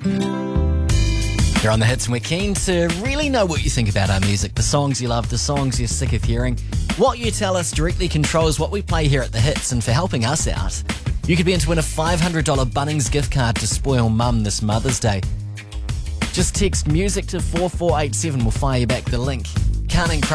You're on the hits, and we're keen to really know what you think about our music, the songs you love, the songs you're sick of hearing. What you tell us directly controls what we play here at the hits, and for helping us out, you could be in to win a $500 Bunnings gift card to spoil mum this Mother's Day. Just text music to 4487, we'll fire you back the link. Can't